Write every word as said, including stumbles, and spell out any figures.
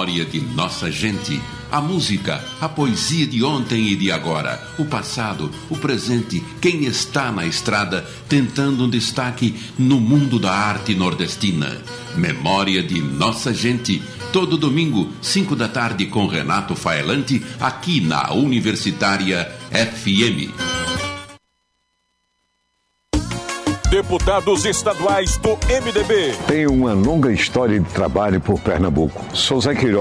Memória de nossa gente. A música, a poesia de ontem e de agora, o passado, o presente, quem está na estrada tentando um destaque no mundo da arte nordestina. Memória de nossa gente. Todo domingo, cinco da tarde, com Renato Faelante, aqui na Universitária F M. Deputados estaduais do M D B. Tenho uma longa história de trabalho por Pernambuco. Sou Zé Queiroz.